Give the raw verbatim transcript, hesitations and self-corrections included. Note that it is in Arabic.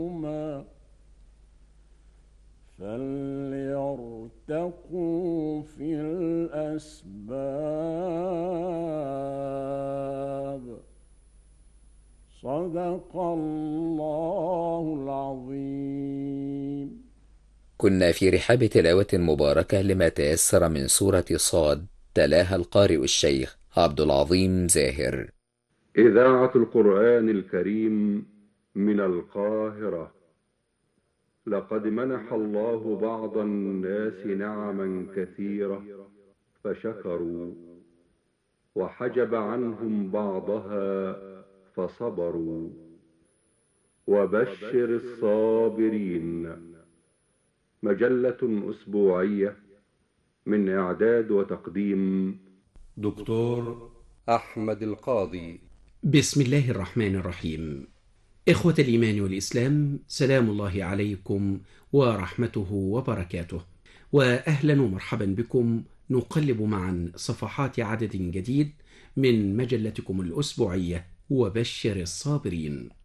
فليرتقوا في الأسباب. صدق الله العظيم. كنا في رحاب تلاوة مباركة لما تيسر من سورة صاد، تلاها القارئ الشيخ عبد العظيم زاهر. إذاعة القرآن الكريم من القاهرة. لقد منح الله بعض الناس نعما كثيرة فشكروا، وحجب عنهم بعضها فصبروا. وبشر الصابرين. مجلة أسبوعية من إعداد وتقديم دكتور أحمد القاضي. بسم الله الرحمن الرحيم. إخوة الإيمان والإسلام، سلام الله عليكم ورحمته وبركاته، وأهلا ومرحبا بكم. نقلب معا صفحات عدد جديد من مجلتكم الأسبوعية وبشر الصابرين.